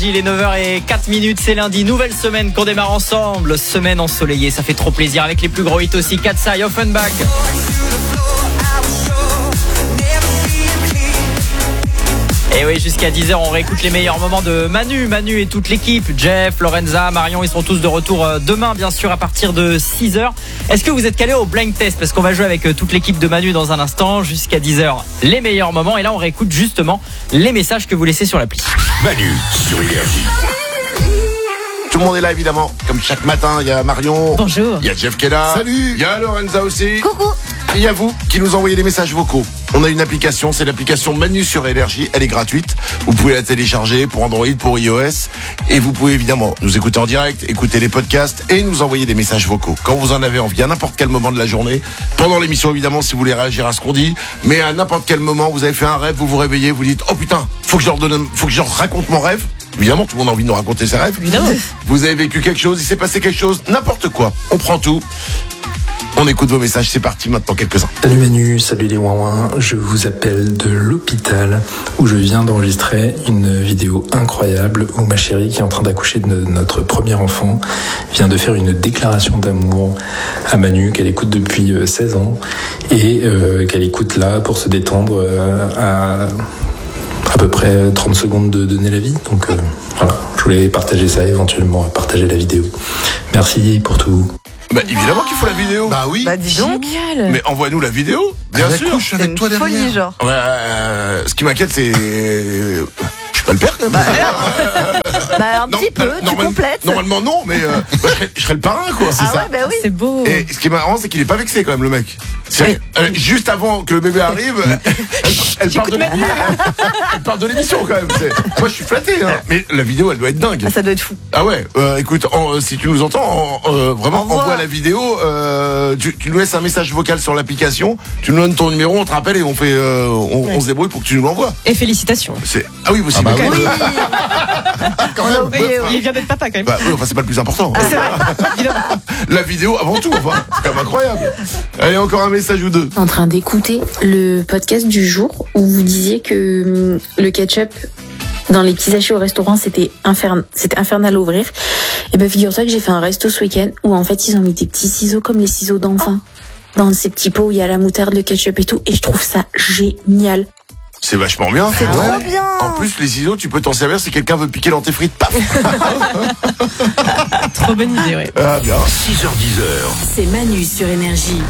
Il est 9h04, c'est lundi, nouvelle semaine qu'on démarre ensemble, semaine ensoleillée, ça fait trop plaisir avec les plus gros hits aussi, Katsai, Offenbach. Et oui, jusqu'à 10h, on réécoute les meilleurs moments de Manu et toute l'équipe, Jeff, Lorenza, Marion, ils seront tous de retour demain, bien sûr, à partir de 6h. Est-ce que vous êtes calés au blind test? Parce qu'on va jouer avec toute l'équipe de Manu dans un instant, jusqu'à 10h, les meilleurs moments. Et là, on réécoute justement les messages que vous laissez sur l'appli. Manu sur Énergie. Tout le monde est là évidemment, comme chaque matin, il y a Marion. Bonjour. Il y a Jeff qui est là. Salut. Il y a Lorenza aussi. Coucou. Et il y a vous qui nous envoyez des messages vocaux. On a une application, c'est l'application Manu sur Énergie, elle est gratuite. Vous pouvez la télécharger pour Android, pour iOS. Et vous pouvez évidemment nous écouter en direct, écouter les podcasts et nous envoyer des messages vocaux. Quand vous en avez envie, à n'importe quel moment de la journée. Pendant l'émission évidemment, si vous voulez réagir à ce qu'on dit. Mais à n'importe quel moment, vous avez fait un rêve, vous vous réveillez, vous dites, oh putain, faut que je leur raconte mon rêve. Évidemment, tout le monde a envie de nous raconter ses rêves. Évidemment. Vous avez vécu quelque chose, il s'est passé quelque chose, n'importe quoi. On prend tout. On écoute vos messages, c'est parti maintenant, quelques-uns. Salut Manu, salut les ouin-ouin, je vous appelle de l'hôpital où je viens d'enregistrer une vidéo incroyable où ma chérie qui est en train d'accoucher de notre premier enfant vient de faire une déclaration d'amour à Manu qu'elle écoute depuis 16 ans et qu'elle écoute là pour se détendre à peu près 30 secondes de donner la vie. Donc voilà, je voulais partager ça, éventuellement partager la vidéo. Merci pour tout. Bah évidemment qu'il faut la vidéo. Bah oui. Bah dis donc. Génial. Mais envoie-nous la vidéo, bien Elle sûr. accouche avec toi derrière. Folie genre. Ouais, ce qui m'inquiète c'est... Je suis pas le père quand même. Bah un Non, petit peu, tu complètes. Normalement non, mais je serais le parrain quoi, c'est Ah ça. ouais, bah oui. C'est beau. Et ce qui est marrant, c'est qu'il est pas vexé quand même, le mec. Juste avant que le bébé arrive, elle parle de l'émission quand même. Moi, je suis flatté, hein. Mais la vidéo, elle doit être dingue. Ah, ça doit être fou. Ah ouais, écoute, si tu nous entends, vraiment, envoie la vidéo. Tu nous laisses un message vocal sur l'application. Tu nous donnes ton numéro, on te rappelle et on fait, on se débrouille pour que tu nous l'envoies. Et félicitations. Ah oui, possible. Ah bah Oui. Quand même. Oui, oui. Il vient d'être papa quand même. Bah oui, enfin c'est pas le plus important. C'est vrai. La vidéo avant tout, enfin, c'est quand même incroyable. Allez, encore un message ou deux. En train d'écouter le podcast du jour où vous disiez que le ketchup dans les petits sachets au restaurant c'était infernal à ouvrir. Et ben figure-toi que j'ai fait un resto ce week-end où en fait ils ont mis des petits ciseaux comme les ciseaux d'enfant dans ces petits pots où il y a la moutarde, le ketchup et tout, et je trouve ça génial. C'est vachement bien. C'est trop bien. En plus, les ciseaux, tu peux t'en servir si quelqu'un veut piquer dans tes frites. Paf. Trop bonne idée, ouais. Ah bien. 6h10. C'est Manu sur Énergie.